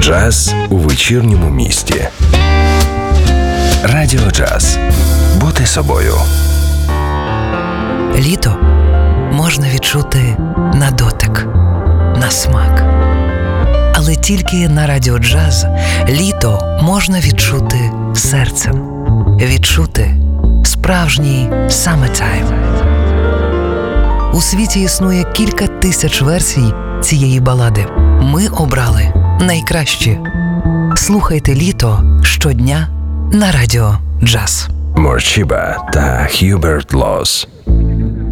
Джаз у вечірньому місті. Радіо Джаз. Бути собою. Літо можна відчути на дотик, на смак. Але тільки на Радіо Джаз літо можна відчути серцем. Відчути справжній summertime. У світі існує кілька тисяч версій цієї балади. Ми обрали найкращі. Слухайте літо щодня на Радіо Джаз. Морчіба та Хьюберт Лос.